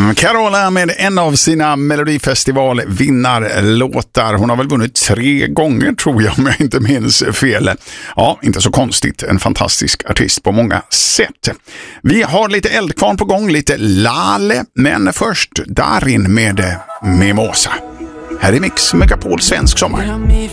Carola med en av sina Melodifestival-vinnarlåtar. Hon har väl vunnit 3 gånger tror jag, om jag inte minns fel. Ja, inte så konstigt. En fantastisk artist på många sätt. Vi har lite eldkvarn på gång, lite Lale, men först Darin med Mimosa. Här är Mix Megapol svensk sommar.